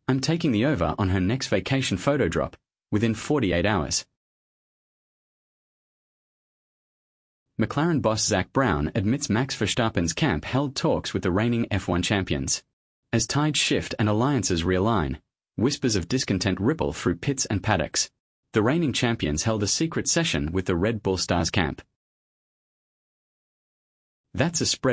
I'm taking the over on her next vacation photo drop within 48 hours. McLaren boss Zak Brown admits Max Verstappen's camp held talks with the reigning F1 champions. As tides shift and alliances realign, whispers of discontent ripple through pits and paddocks. The reigning champions held a secret session with the Red Bull Stars camp. That's a spread